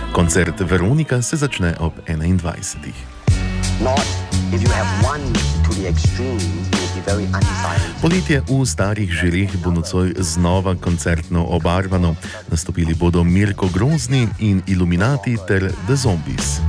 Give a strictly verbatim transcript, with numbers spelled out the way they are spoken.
Koncert Veronika se začne ob enaindvajsetih. Poletje v starih žireh bo nocoj znova koncertno obarvano. Nastopili bodo Mirko Grozni in Illuminati ter The Zombies.